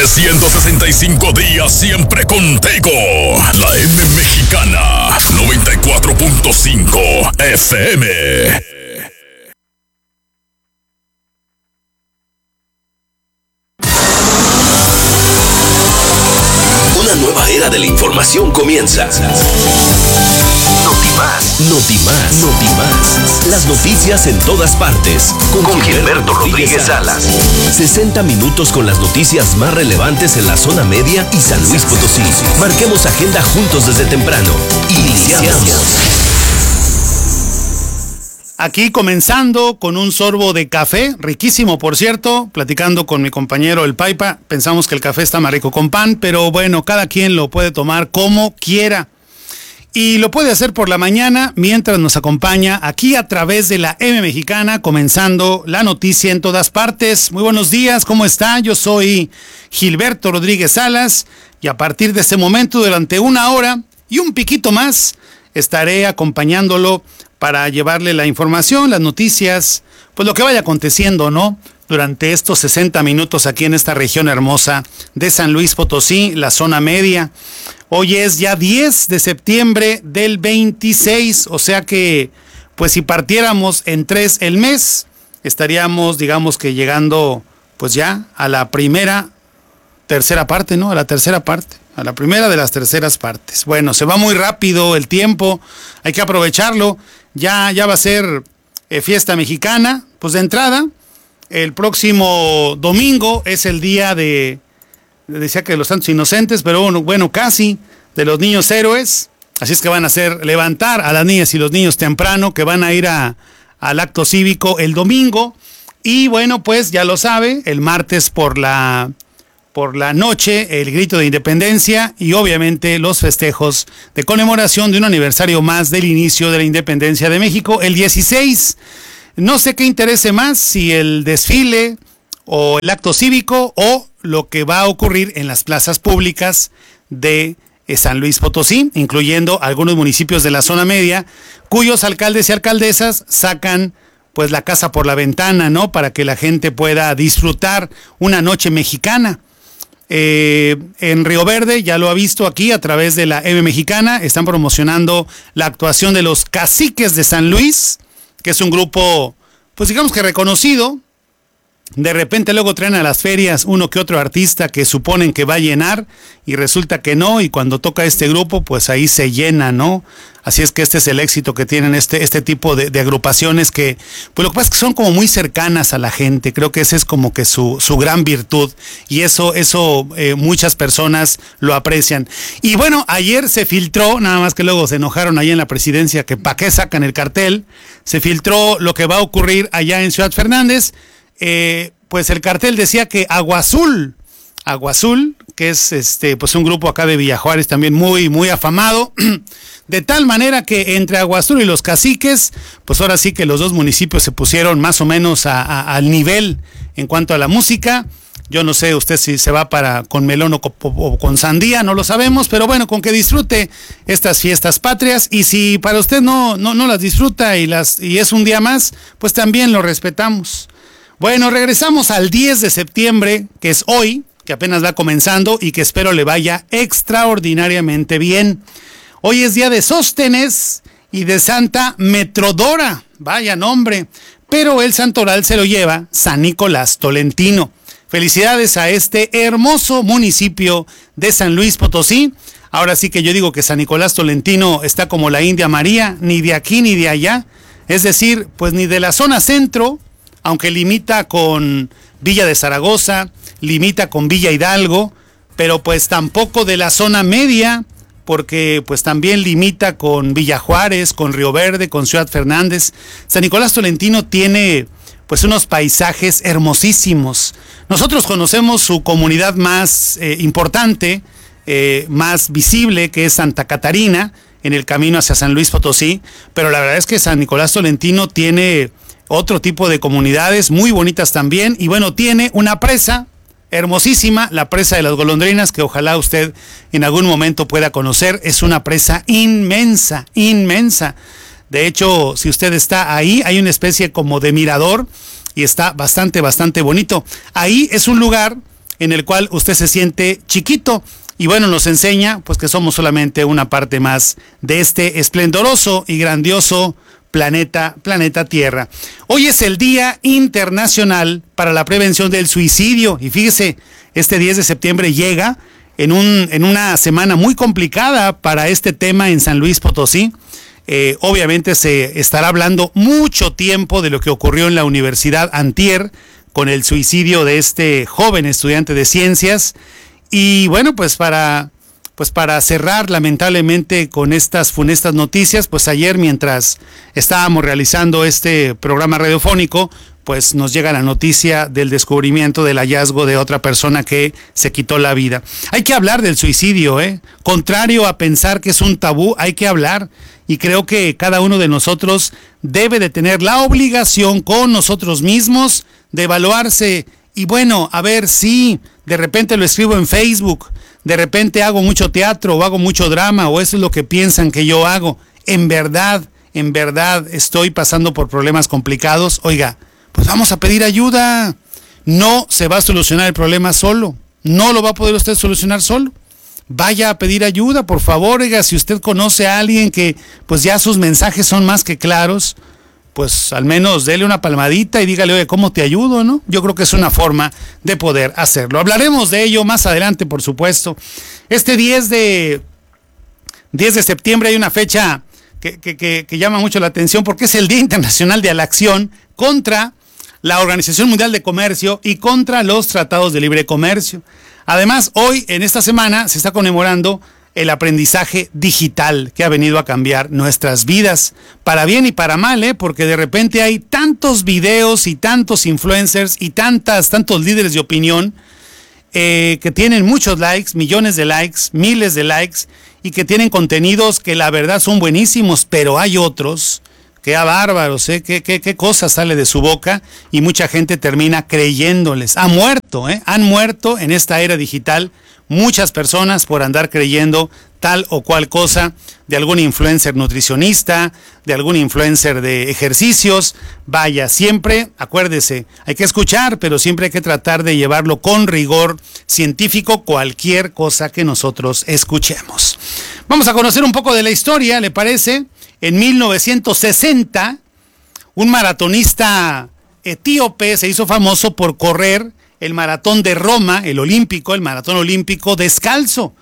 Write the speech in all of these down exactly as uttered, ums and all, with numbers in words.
trescientos sesenta y cinco días siempre contigo. La M Mexicana, noventa y cuatro punto cinco F M. Una nueva era de la información comienza. Notimás, Notimás, Notimás. Las noticias en todas partes. Con, con Gilberto Rodríguez Salas. sesenta minutos con las noticias más relevantes en la zona media y San Luis Potosí. Marquemos agenda juntos desde temprano. Iniciamos. Aquí comenzando con un sorbo de café, riquísimo por cierto, platicando con mi compañero el Paipa, pensamos que el café está más rico con pan, pero bueno, cada quien lo puede tomar como quiera. Y lo puede hacer por la mañana mientras nos acompaña aquí a través de la M Mexicana, comenzando la noticia en todas partes. Muy buenos días, ¿cómo está? Yo soy Gilberto Rodríguez Salas y a partir de este momento, durante una hora y un piquito más, estaré acompañándolo para llevarle la información, las noticias, pues lo que vaya aconteciendo, ¿no? Durante estos sesenta minutos aquí en esta región hermosa de San Luis Potosí, la zona media. Hoy es ya diez de septiembre del veintiséis, o sea que, pues si partiéramos en tres el mes, estaríamos, digamos que llegando, pues ya a la primera, tercera parte, ¿no? A la tercera parte. A la primera de las terceras partes. Bueno, se va muy rápido el tiempo, hay que aprovecharlo. Ya, ya va a ser eh, fiesta mexicana, pues de entrada. El próximo domingo es el día de, decía que de los santos inocentes, pero bueno, bueno, casi, de los niños héroes. Así es que van a hacer levantar a las niñas y los niños temprano, que van a ir a, al acto cívico el domingo. Y bueno, pues ya lo sabe, el martes por la... por la noche, el grito de independencia y obviamente los festejos de conmemoración de un aniversario más del inicio de la independencia de México, el dieciséis. No sé qué interese más, si el desfile o el acto cívico o lo que va a ocurrir en las plazas públicas de San Luis Potosí, incluyendo algunos municipios de la zona media, cuyos alcaldes y alcaldesas sacan pues la casa por la ventana, ¿no? Para que la gente pueda disfrutar una noche mexicana. Eh, en Río Verde, ya lo ha visto aquí a través de la M Mexicana, están promocionando la actuación de los Caciques de San Luis, que es un grupo, pues digamos que reconocido. De repente luego traen a las ferias uno que otro artista que suponen que va a llenar y resulta que no, y cuando toca este grupo pues ahí se llena, ¿no? Así es que este es el éxito que tienen este, este tipo de, de agrupaciones que, pues lo que pasa es que son como muy cercanas a la gente. Creo que esa es como que su, su gran virtud y eso, eso eh, muchas personas lo aprecian. Y bueno, ayer se filtró, nada más que luego se enojaron ahí en la presidencia que para qué sacan el cartel, se filtró lo que va a ocurrir allá en Ciudad Fernández. Eh, pues el cartel decía que Agua Azul, Agua Azul, que es este pues un grupo acá de Villa Juárez también muy muy afamado, de tal manera que entre Agua Azul y los Caciques, pues ahora sí que los dos municipios se pusieron más o menos a, a, al nivel en cuanto a la música. Yo no sé usted si se va para con melón o, o con sandía, no lo sabemos, pero bueno, con que disfrute estas fiestas patrias, y si para usted no no no las disfruta y las y es un día más, pues también lo respetamos. Bueno, regresamos al diez de septiembre, que es hoy, que apenas va comenzando y que espero le vaya extraordinariamente bien. Hoy es día de Sóstenes y de Santa Metrodora, vaya nombre, pero el santoral se lo lleva San Nicolás Tolentino. Felicidades a este hermoso municipio de San Luis Potosí. Ahora sí que yo digo que San Nicolás Tolentino está como la India María, ni de aquí ni de allá, es decir, pues ni de la zona centro, aunque limita con Villa de Zaragoza, limita con Villa Hidalgo, pero pues tampoco de la zona media, porque pues también limita con Villa Juárez, con Río Verde, con Ciudad Fernández. San Nicolás Tolentino tiene pues unos paisajes hermosísimos. Nosotros conocemos su comunidad más eh, importante, eh, más visible, que es Santa Catarina, en el camino hacia San Luis Potosí, pero la verdad es que San Nicolás Tolentino tiene otro tipo de comunidades muy bonitas también, y bueno, tiene una presa hermosísima, la presa de las Golondrinas, que ojalá usted en algún momento pueda conocer. Es una presa inmensa, inmensa. De hecho, si usted está ahí, hay una especie como de mirador y está bastante, bastante bonito. Ahí es un lugar en el cual usted se siente chiquito. Y bueno, nos enseña pues que somos solamente una parte más de este esplendoroso y grandioso planeta, planeta Tierra. Hoy es el Día Internacional para la Prevención del Suicidio. Y fíjese, este diez de septiembre llega en, un, en una semana muy complicada para este tema en San Luis Potosí. Eh, obviamente se estará hablando mucho tiempo de lo que ocurrió en la Universidad antier con el suicidio de este joven estudiante de ciencias. Y bueno, pues para, pues para cerrar lamentablemente con estas funestas noticias, pues ayer mientras estábamos realizando este programa radiofónico, pues nos llega la noticia del descubrimiento del hallazgo de otra persona que se quitó la vida. Hay que hablar del suicidio, ¿eh? Contrario a pensar que es un tabú, hay que hablar. Y creo que cada uno de nosotros debe de tener la obligación con nosotros mismos de evaluarse. Y bueno, a ver si de repente lo escribo en Facebook, de repente hago mucho teatro o hago mucho drama, o eso es lo que piensan que yo hago. En verdad, en verdad estoy pasando por problemas complicados. Oiga, pues vamos a pedir ayuda. No se va a solucionar el problema solo. No lo va a poder usted solucionar solo. Vaya a pedir ayuda, por favor. Oiga, si usted conoce a alguien que pues ya sus mensajes son más que claros, pues al menos dele una palmadita y dígale, oye, ¿cómo te ayudo, no? Yo creo que es una forma de poder hacerlo. Hablaremos de ello más adelante, por supuesto. Este diez de septiembre hay una fecha que, que, que, que llama mucho la atención porque es el Día Internacional de la Acción contra la Organización Mundial de Comercio y contra los tratados de libre comercio. Además, hoy, en esta semana, se está conmemorando el aprendizaje digital que ha venido a cambiar nuestras vidas, para bien y para mal, ¿eh? Porque de repente hay tantos videos y tantos influencers y tantas, tantos líderes de opinión eh, que tienen muchos likes, millones de likes, miles de likes, y que tienen contenidos que la verdad son buenísimos, pero hay otros que a bárbaros, ¿eh? ¿Qué, qué, qué cosa sale de su boca? Y mucha gente termina creyéndoles. Ha muerto, ¿eh? Han muerto en esta era digital muchas personas por andar creyendo tal o cual cosa de algún influencer nutricionista, de algún influencer de ejercicios. Vaya, siempre, acuérdese, hay que escuchar, pero siempre hay que tratar de llevarlo con rigor científico cualquier cosa que nosotros escuchemos. Vamos a conocer un poco de la historia, ¿le parece? En mil novecientos sesenta, un maratonista etíope se hizo famoso por correr el maratón de Roma, el olímpico, el maratón olímpico descalzo.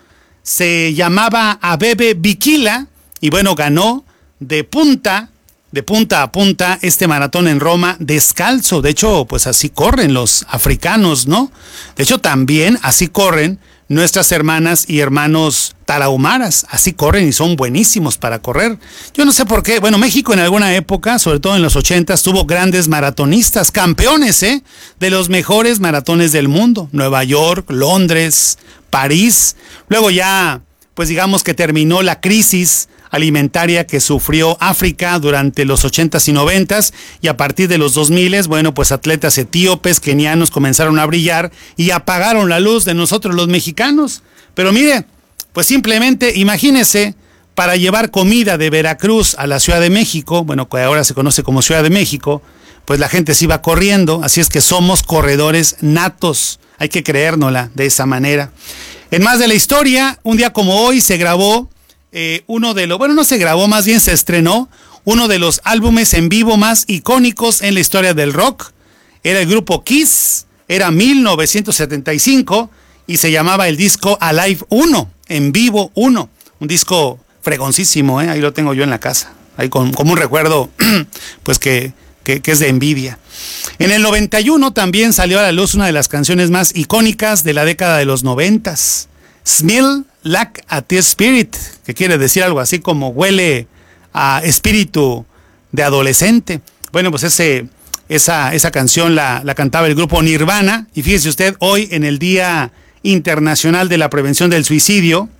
Se llamaba Abebe Bikila y bueno, ganó de punta, de punta a punta este maratón en Roma descalzo. De hecho, pues así corren los africanos, ¿no? De hecho, también así corren nuestras hermanas y hermanos tarahumaras, así corren y son buenísimos para correr. Yo no sé por qué, bueno, México en alguna época, sobre todo en los ochentas, tuvo grandes maratonistas, campeones, ¿eh? De los mejores maratones del mundo, Nueva York, Londres, París. Luego ya, pues digamos que terminó la crisis alimentaria que sufrió África durante los ochentas y noventas, y a partir de los dos miles, bueno, pues atletas etíopes, kenianos comenzaron a brillar y apagaron la luz de nosotros los mexicanos. Pero mire, pues simplemente imagínese, para llevar comida de Veracruz a la Ciudad de México, bueno, que ahora se conoce como Ciudad de México, pues la gente se iba corriendo, así es que somos corredores natos, hay que creérnosla de esa manera. En más de la historia, un día como hoy se grabó Eh, uno de los, bueno, no se grabó, más bien se estrenó uno de los álbumes en vivo más icónicos en la historia del rock. Era el grupo Kiss, era mil novecientos setenta y cinco y se llamaba el disco Alive uno, en vivo uno, un disco fregoncísimo, ¿eh? Ahí lo tengo yo en la casa, ahí con, como un recuerdo, pues que, que, que es de envidia. En el noventa y uno también salió a la luz una de las canciones más icónicas de la década de los noventas, Smell Like a Teen Spirit, que quiere decir algo así como huele a espíritu de adolescente. Bueno, pues ese, esa, esa canción la, la cantaba el grupo Nirvana, y fíjese usted, hoy en el Día Internacional de la Prevención del Suicidio,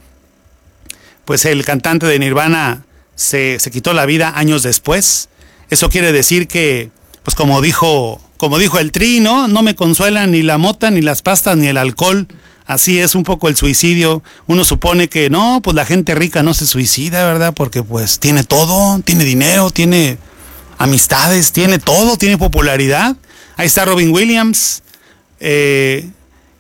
pues el cantante de Nirvana se, se quitó la vida años después. Eso quiere decir que, pues como dijo, como dijo el Tri, ¿no? No me consuelan ni la mota, ni las pastas, ni el alcohol. Así es un poco el suicidio. Uno supone que no, pues la gente rica no se suicida, ¿verdad? Porque pues tiene todo, tiene dinero, tiene amistades, tiene todo, tiene popularidad. Ahí está Robin Williams, eh,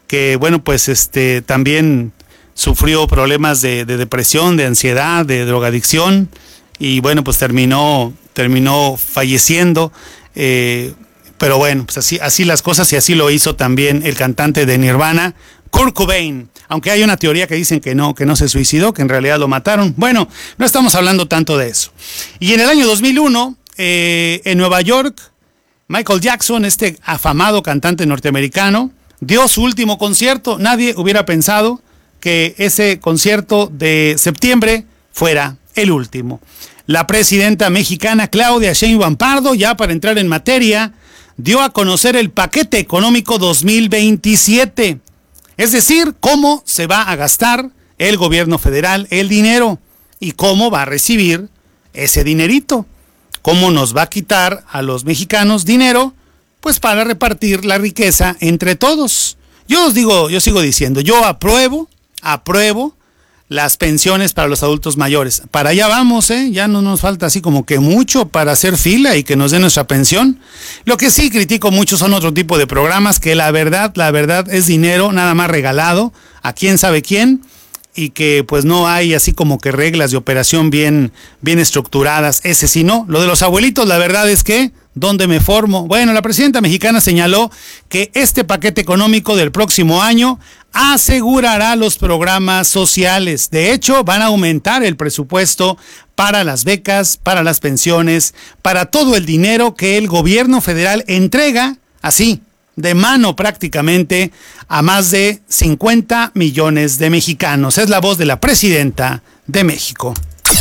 que bueno, pues este también sufrió problemas de, de depresión, de ansiedad, de drogadicción, y bueno, pues terminó, terminó falleciendo, eh, pero bueno, pues así, así las cosas, y así lo hizo también el cantante de Nirvana, Kurt Cobain, aunque hay una teoría que dicen que no, que no se suicidó, que en realidad lo mataron. Bueno, no estamos hablando tanto de eso. Y en el año dos mil uno, eh, en Nueva York, Michael Jackson, este afamado cantante norteamericano, dio su último concierto. Nadie hubiera pensado que ese concierto de septiembre fuera el último. La presidenta mexicana Claudia Sheinbaum Pardo, ya para entrar en materia, dio a conocer el paquete económico dos mil veintisiete. Es decir, cómo se va a gastar el gobierno federal el dinero y cómo va a recibir ese dinerito. Cómo nos va a quitar a los mexicanos dinero, pues para repartir la riqueza entre todos. Yo os digo, yo sigo diciendo, yo apruebo, apruebo las pensiones para los adultos mayores. Para allá vamos, ¿eh? Ya no nos falta así como que mucho para hacer fila y que nos den nuestra pensión. Lo que sí critico mucho son otro tipo de programas que la verdad, la verdad es dinero nada más regalado a quién sabe quién, y que pues no hay así como que reglas de operación bien, bien estructuradas. Ese sí no. Lo de los abuelitos, la verdad es que, ¿dónde me formo? Bueno, la presidenta mexicana señaló que este paquete económico del próximo año asegurará los programas sociales. De hecho, van a aumentar el presupuesto para las becas, para las pensiones, para todo el dinero que el gobierno federal entrega, así, de mano prácticamente, a más de cincuenta millones de mexicanos. Es la voz de la presidenta de México.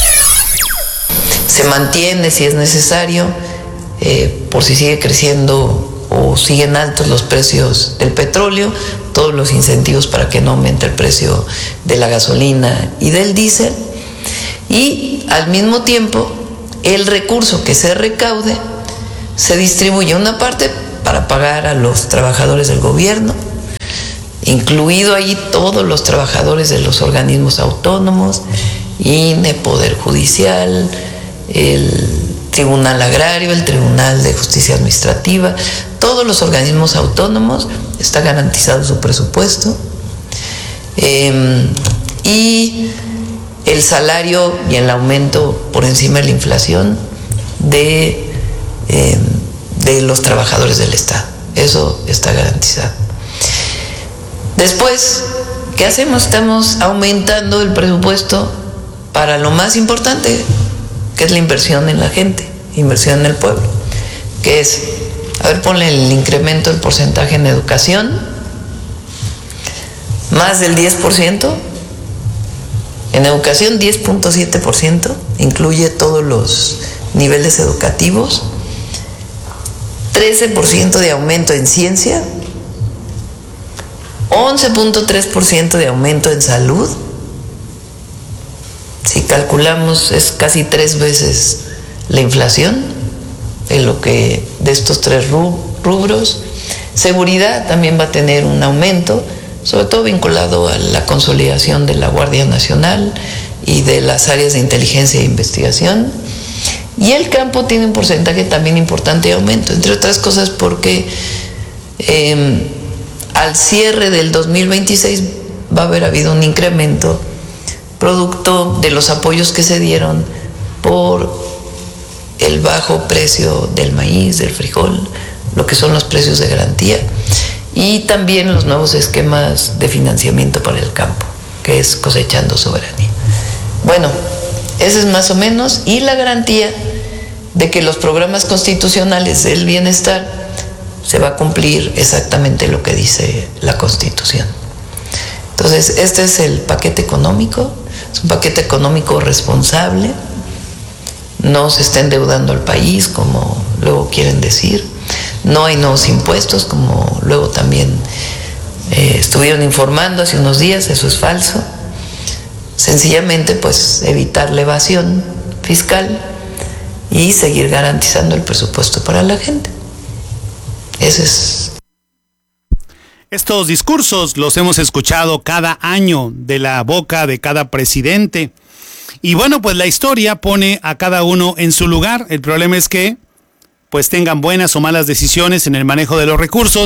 Se mantiene, si es necesario, eh, por si sigue creciendo o siguen altos los precios del petróleo, todos los incentivos para que no aumente el precio de la gasolina y del diésel, y al mismo tiempo el recurso que se recaude se distribuye una parte para pagar a los trabajadores del gobierno, incluido ahí todos los trabajadores de los organismos autónomos, I N E, Poder Judicial, el Tribunal Agrario, el Tribunal de Justicia Administrativa, todos los organismos autónomos, está garantizado su presupuesto, eh, y el salario y el aumento por encima de la inflación de... Eh, de los trabajadores del Estado. Eso está garantizado. Después, ¿qué hacemos? Estamos aumentando el presupuesto para lo más importante, que es la inversión en la gente, inversión en el pueblo, que es, a ver, ponle el incremento del porcentaje en educación, más del diez por ciento, en educación diez punto siete por ciento, incluye todos los niveles educativos, trece por ciento de aumento en ciencia, once punto tres por ciento de aumento en salud. Si calculamos, es casi tres veces la inflación en lo que de estos tres rubros. Seguridad también va a tener un aumento, sobre todo vinculado a la consolidación de la Guardia Nacional y de las áreas de inteligencia e investigación. Y el campo tiene un porcentaje también importante de aumento, entre otras cosas porque eh, al cierre del dos mil veintiséis va a haber habido un incremento producto de los apoyos que se dieron por el bajo precio del maíz, del frijol, lo que son los precios de garantía, y también los nuevos esquemas de financiamiento para el campo, que es Cosechando Soberanía. Bueno, ese es más o menos, y la garantía de que los programas constitucionales del bienestar se va a cumplir exactamente lo que dice la Constitución. Entonces, este es el paquete económico, es un paquete económico responsable, no se está endeudando al país como luego quieren decir, no hay nuevos impuestos como luego también eh, estuvieron informando hace unos días, eso es falso. Sencillamente, pues, evitar la evasión fiscal y seguir garantizando el presupuesto para la gente. Ese es. Estos discursos los hemos escuchado cada año de la boca de cada presidente. Y bueno, pues la historia pone a cada uno en su lugar. El problema es que, pues, tengan buenas o malas decisiones en el manejo de los recursos,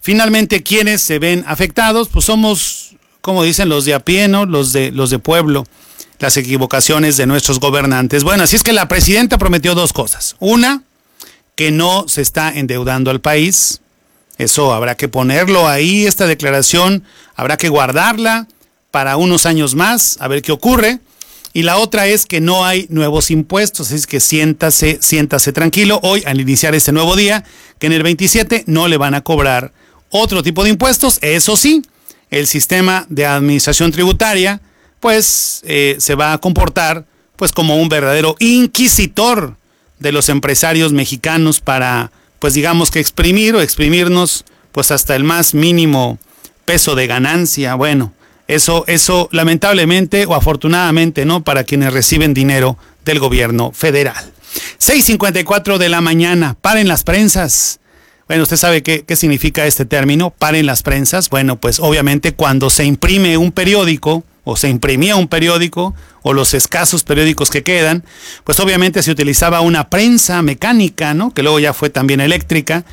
finalmente, ¿quiénes se ven afectados? Pues somos, como dicen, los de a pie, ¿no? Los de, los de pueblo, las equivocaciones de nuestros gobernantes. Bueno, así es que la presidenta prometió dos cosas. Una, que no se está endeudando al país. Eso habrá que ponerlo ahí, esta declaración, habrá que guardarla para unos años más, a ver qué ocurre. Y la otra es que no hay nuevos impuestos, así es que siéntase, siéntase tranquilo hoy al iniciar este nuevo día, que en el veintisiete no le van a cobrar otro tipo de impuestos. Eso sí, el sistema de administración tributaria pues eh, se va a comportar pues como un verdadero inquisitor de los empresarios mexicanos para, pues digamos que exprimir o exprimirnos pues hasta el más mínimo peso de ganancia. Bueno, eso, eso lamentablemente o afortunadamente, ¿no? Para quienes reciben dinero del gobierno federal. seis cincuenta y cuatro de la mañana, paren las prensas. Bueno, usted sabe qué, qué significa este término, paren las prensas. Bueno, pues obviamente cuando se imprime un periódico, o se imprimía un periódico, o los escasos periódicos que quedan, pues obviamente se utilizaba una prensa mecánica, ¿no? Que luego ya fue también eléctrica.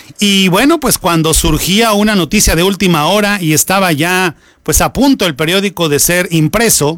Y bueno, pues cuando surgía una noticia de última hora y estaba ya pues a punto el periódico de ser impreso,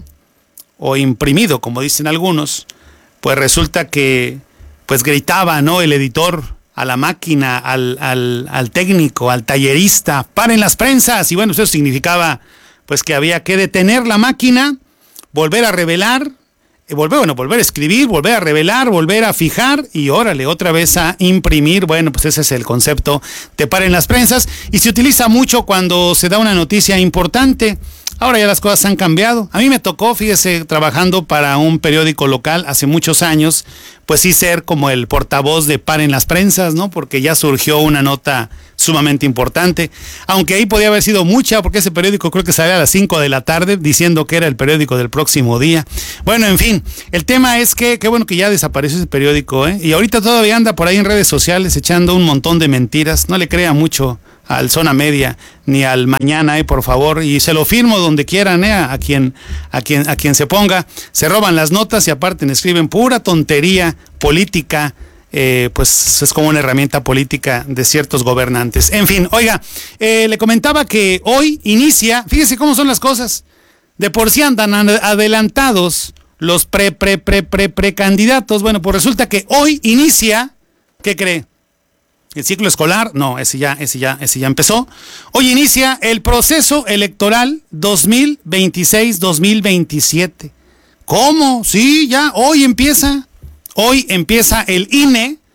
o imprimido, como dicen algunos, pues resulta que pues gritaba, ¿no? El editor a la máquina, al, al, al técnico, al tallerista, paren las prensas. Y bueno, eso significaba pues que había que detener la máquina, volver a revelar, volver, bueno, volver a escribir, volver a revelar, volver a fijar y órale, otra vez a imprimir. Bueno, pues ese es el concepto de paren las prensas y se utiliza mucho cuando se da una noticia importante. Ahora ya las cosas han cambiado. A mí me tocó, fíjese, trabajando para un periódico local hace muchos años, pues sí ser como el portavoz de paren las prensas, ¿no? Porque ya surgió una nota sumamente importante, aunque ahí podía haber sido mucha, porque ese periódico creo que salía a las cinco de la tarde diciendo que era el periódico del próximo día. Bueno, en fin, el tema es que, qué bueno que ya desapareció ese periódico, ¿eh? Y ahorita todavía anda por ahí en redes sociales echando un montón de mentiras. No le crea mucho al Zona Media ni al Mañana, eh, por favor, y se lo firmo donde quieran, eh, a quien, a quien, a quien se ponga. Se roban las notas y aparte escriben pura tontería política. Eh, pues es como una herramienta política de ciertos gobernantes. En fin, oiga, eh, le comentaba que hoy inicia, fíjese cómo son las cosas, de por sí andan adelantados los pre, pre, pre, pre, precandidatos. Bueno, pues resulta que hoy inicia, ¿qué cree? ¿El ciclo escolar? No, ese ya, ese ya, ese ya empezó. Hoy inicia el proceso electoral dos mil veintiséis dos mil veintisiete. ¿Cómo? Sí, ya, hoy empieza. Hoy empieza el I N E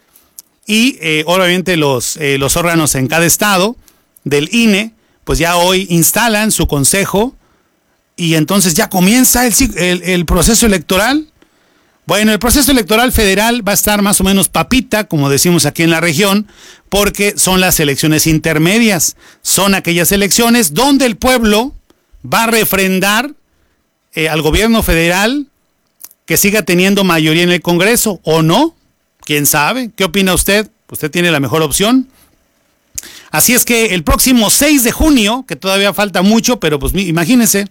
y eh, obviamente los, eh, los órganos en cada estado del I N E, pues ya hoy instalan su consejo y entonces ya comienza el, el, el proceso electoral. Bueno, el proceso electoral federal va a estar más o menos papita, como decimos aquí en la región, porque son las elecciones intermedias. Son aquellas elecciones donde el pueblo va a refrendar eh, al gobierno federal que siga teniendo mayoría en el Congreso, ¿o no? ¿Quién sabe? ¿Qué opina usted? Usted tiene la mejor opción. Así es que el próximo seis de junio, que todavía falta mucho, pero pues imagínense,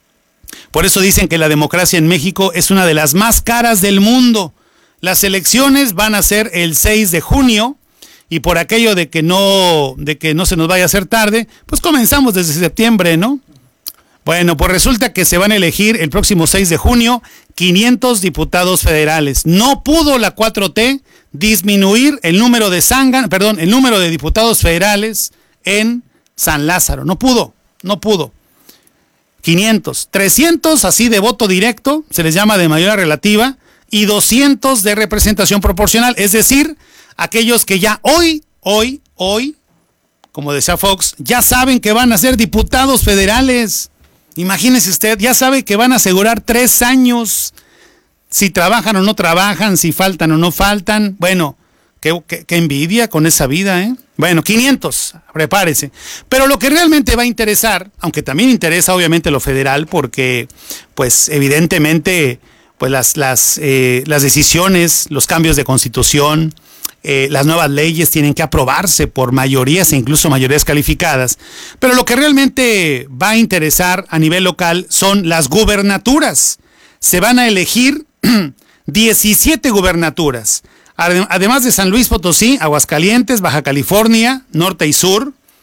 por eso dicen que la democracia en México es una de las más caras del mundo. Las elecciones van a ser el seis de junio y por aquello de que no, de que no se nos vaya a hacer tarde, pues comenzamos desde septiembre, ¿no? Bueno, pues resulta que se van a elegir el próximo seis de junio quinientos diputados federales. No pudo la cuatro T disminuir el número de Sangan, perdón, el número de diputados federales en San Lázaro. No pudo, no pudo. quinientos, trescientos así de voto directo, se les llama de mayoría relativa, y doscientos de representación proporcional, es decir, aquellos que ya hoy, hoy, hoy, como decía Fox, ya saben que van a ser diputados federales. Imagínese usted, ya sabe que van a asegurar tres años, si trabajan o no trabajan, si faltan o no faltan. Bueno, qué, qué, qué envidia con esa vida, ¿eh? Bueno, quinientos, prepárese. Pero lo que realmente va a interesar, aunque también interesa obviamente lo federal, porque pues evidentemente pues las, las, eh, las decisiones, los cambios de constitución, Eh, las nuevas leyes tienen que aprobarse por mayorías e incluso mayorías calificadas. Pero lo que realmente va a interesar a nivel local son las gubernaturas. Se van a elegir diecisiete gubernaturas. Además de San Luis Potosí, Aguascalientes, Baja California, Norte y Sur,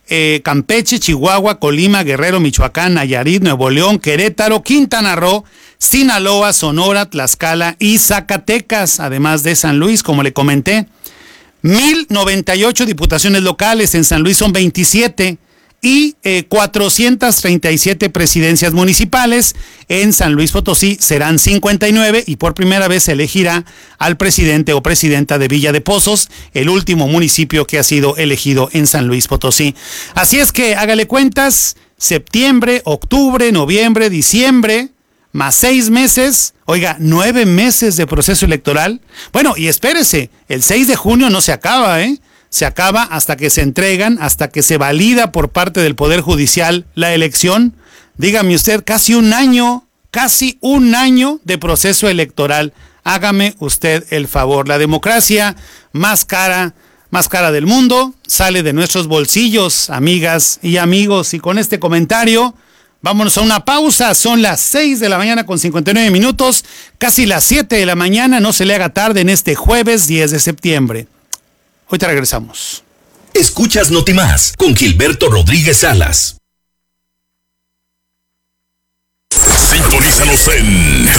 eh, Campeche, Chihuahua, Colima, Guerrero, Michoacán, Nayarit, Nuevo León, Querétaro, Quintana Roo, Sinaloa, Sonora, Tlaxcala y Zacatecas, además de San Luis, como le comenté. mil noventa y ocho diputaciones locales, en San Luis son veintisiete, y eh, cuatrocientas treinta y siete presidencias municipales. En San Luis Potosí serán cincuenta y nueve y por primera vez se elegirá al presidente o presidenta de Villa de Pozos, el último municipio que ha sido elegido en San Luis Potosí. Así es que hágale cuentas, septiembre, octubre, noviembre, diciembre, más seis meses, oiga, nueve meses de proceso electoral. Bueno, y espérese, el seis de junio no se acaba, ¿eh? Se acaba hasta que se entregan, hasta que se valida por parte del Poder Judicial la elección. Dígame usted, casi un año, casi un año de proceso electoral. Hágame usted el favor. La democracia más cara, más cara del mundo, sale de nuestros bolsillos, amigas y amigos. Y con este comentario, vámonos a una pausa. Son las seis de la mañana con cincuenta y nueve minutos, casi las siete de la mañana. No se le haga tarde en este jueves diez de septiembre. Hoy te regresamos. Escuchas Notimás con Gilberto Rodríguez Salas. Sintonízanos en